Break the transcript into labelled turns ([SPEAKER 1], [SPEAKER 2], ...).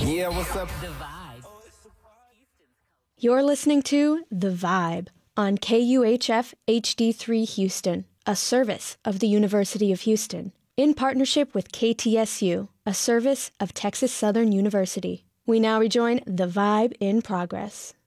[SPEAKER 1] Yeah, what's up?
[SPEAKER 2] The Vibe.
[SPEAKER 3] You're listening to The Vibe on KUHF HD3 Houston, a service of the University of Houston, in partnership with KTSU, a service of Texas Southern University. We now rejoin The Vibe in progress.